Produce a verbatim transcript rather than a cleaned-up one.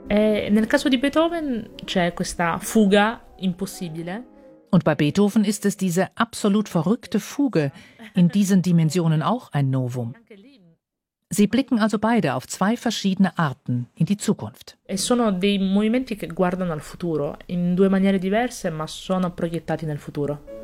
E nel caso di Beethoven c'è questa fuga impossibile. Und bei Beethoven ist es diese absolut verrückte Fuge, in diesen Dimensionen auch ein Novum. Sie blicken also beide auf zwei verschiedene Arten in die Zukunft. E sono dei movimenti che guardano al futuro, in due maniere diverse, ma sono proiettati nel futuro.